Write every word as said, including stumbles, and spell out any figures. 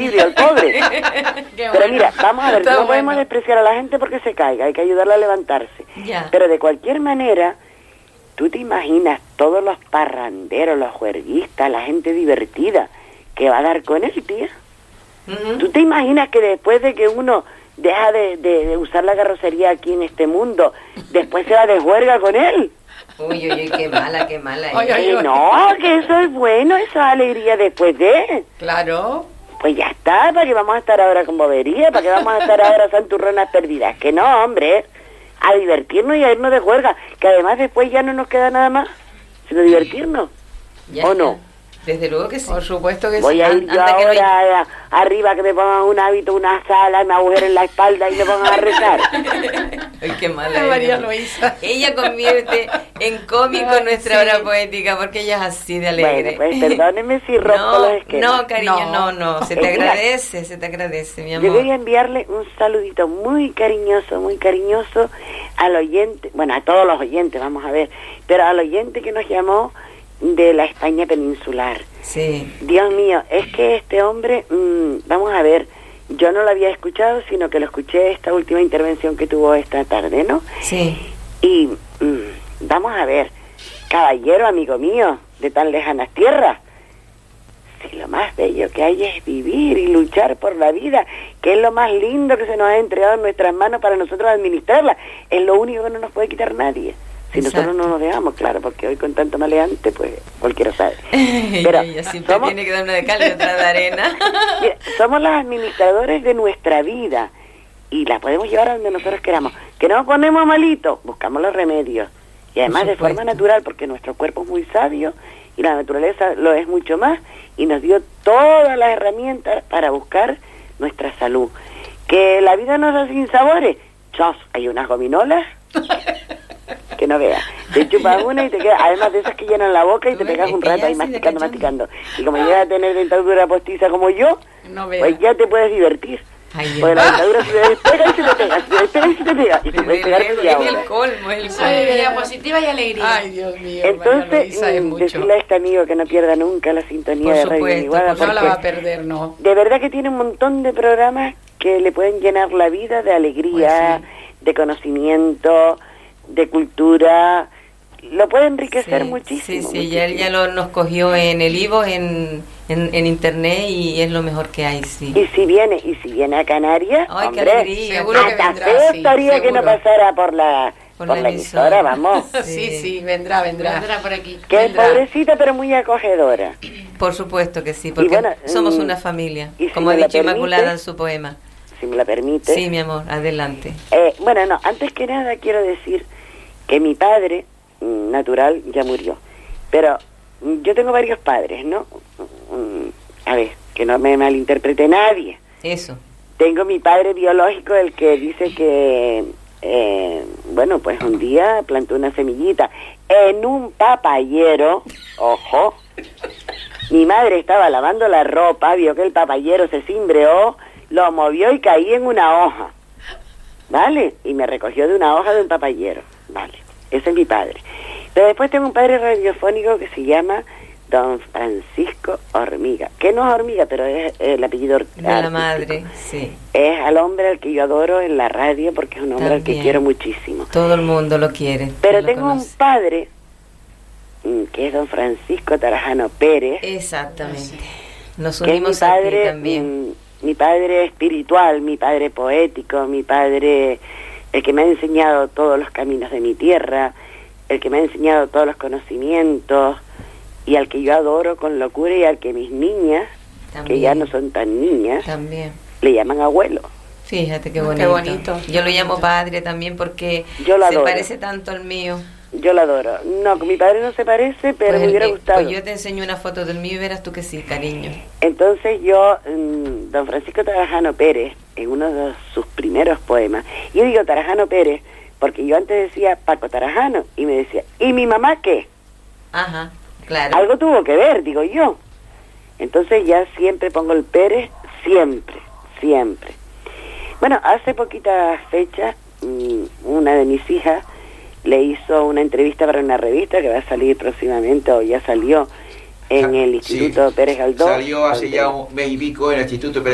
equilibrio, el pobre. Pero bueno, mira, vamos a ver, no bueno. podemos despreciar a la gente porque se caiga, hay que ayudarla a levantarse. Ya. Pero de cualquier manera, tú te imaginas todos los parranderos, los juerguistas, la gente divertida que va a dar con él, tía. Uh-huh. ¿Tú te imaginas que después de que uno deja de, de, de usar la carrocería aquí en este mundo, después se va de juerga con él? Uy, uy, uy, qué mala, qué mala. Oye, oye, no, que eso es bueno, eso es alegría después de... Claro. Pues ya está, ¿para qué vamos a estar ahora con bobería? ¿Para qué vamos a estar ahora santurronas perdidas? Que no, hombre, a divertirnos y a irnos de juerga, que además después ya no nos queda nada más, sino divertirnos, ya, ¿o no? Desde luego que sí. Por supuesto que Voy sí. a ir yo Anda, que ahora a, arriba que me pongan un hábito, una sala, me agujeren la espalda y me pongan a rezar. Ay, qué mala Ay, María Luisa. Ella convierte en cómico Ay, nuestra sí. obra poética porque ella es así de alegre. Bueno, pues perdónenme si rompo no, los esquemas. No, cariño, no, no, no. Se te agradece, se te agradece, mi amor. Yo quería enviarle un saludito muy cariñoso, muy cariñoso al oyente, bueno, a todos los oyentes, vamos a ver, pero al oyente que nos llamó de la España peninsular. Sí. Dios mío, es que este hombre, mmm, vamos a ver, yo no lo había escuchado, sino que lo escuché esta última intervención que tuvo esta tarde, ¿no? Sí. Y mmm, vamos a ver, caballero, amigo mío, de tan lejanas tierras, si lo más bello que hay es vivir y luchar por la vida, que es lo más lindo que se nos ha entregado en nuestras manos para nosotros administrarla, es lo único que no nos puede quitar nadie. Si Exacto. nosotros no nos dejamos, claro, porque hoy con tanto maleante, pues cualquiera sabe. Pero ella siempre somos, tiene que dar una de cal y otra de arena. Mira, somos los administradores de nuestra vida y la podemos llevar a donde nosotros queramos. Que no nos ponemos malitos, buscamos los remedios. Y además de forma natural, porque nuestro cuerpo es muy sabio y la naturaleza lo es mucho más y nos dio todas las herramientas para buscar nuestra salud. Que la vida no es sin sabores. Chos, hay unas gominolas que no veas, te chupas una y te queda, además de esas que llenan la boca y te pegas un rato ahí masticando, masticando, y como llegas a tener dentadura postiza como yo, no pues ya te puedes divertir. Ay, porque la dentadura se te despega y se te pega, se te despega y se te pega, y te puedes pegar media hora. Es el colmo, es el colmo. Ay, positiva y alegría. Ay, Dios mío. Entonces, decirle a este amigo que no pierda nunca la sintonía por de supuesto, Radio Iniguada, porque no la va a perder, no. De verdad que tiene un montón de programas que le pueden llenar la vida de alegría, pues sí, de conocimiento, de cultura, lo puede enriquecer sí, muchísimo. Sí, sí, muchísimo. ya él ya lo, nos cogió en el Ivo, en, en, en internet y es lo mejor que hay, sí. Y si viene, y si viene a Canarias, ay, hombre, qué alegría, seguro que hasta vendrá, feo sí, estaría seguro. que no pasara por la por, por la, la emisora, emisora, vamos. Sí, sí, sí, vendrá, vendrá. Vendrá por aquí. Que vendrá. es pobrecita pero muy acogedora. Por supuesto que sí, porque bueno, somos mm, una familia, y si como ha me la dicho Inmaculada permite, en su poema. Si me la permite. Sí, mi amor, adelante. Eh, bueno, no, antes que nada quiero decir que mi padre natural ya murió, pero yo tengo varios padres, ¿no? A ver, que no me malinterprete nadie. Eso. Tengo mi padre biológico, el que dice que, eh, bueno, pues un día plantó una semillita en un papayero, ojo, mi madre estaba lavando la ropa, vio que el papayero se cimbreó, lo movió y caí en una hoja, ¿vale? Y me recogió de una hoja de un papayero, ¿vale? Ese es mi padre. Pero después tengo un padre radiofónico que se llama Don Francisco Hormiga, que no es Hormiga, pero es el apellido de la madre, sí. Es al hombre al que yo adoro en la radio porque es un hombre También. al que quiero muchísimo. Todo el mundo lo quiere. Pero lo tengo conoce. un padre que es Don Francisco Tarajano Pérez. Exactamente. Nos que unimos es mi padre, aquí también. Mi padre espiritual, mi padre poético, mi padre el que me ha enseñado todos los caminos de mi tierra, el que me ha enseñado todos los conocimientos y al que yo adoro con locura y al que mis niñas, también, que ya no son tan niñas, también le llaman abuelo. Fíjate qué bonito. Qué bonito. Yo lo llamo padre también porque yo lo se adoro. parece tanto al mío. Yo lo adoro. No, con mi padre no se parece, pero pues me hubiera el, gustado. Pues yo te enseño una foto del mío y verás tú que sí, cariño. Entonces yo, mmm, Don Francisco Tarajano Pérez, en uno de sus primeros poemas, yo digo Tarajano Pérez porque yo antes decía Paco Tarajano y me decía, ¿y mi mamá qué? Ajá, claro. Algo tuvo que ver, digo yo. Entonces ya siempre pongo el Pérez, siempre, siempre. Bueno, hace poquita fecha, mmm, una de mis hijas le hizo una entrevista para una revista que va a salir próximamente, o ya salió, en el Instituto sí, Pérez Galdós. Salió hace ya un mes y pico en el Instituto Pérez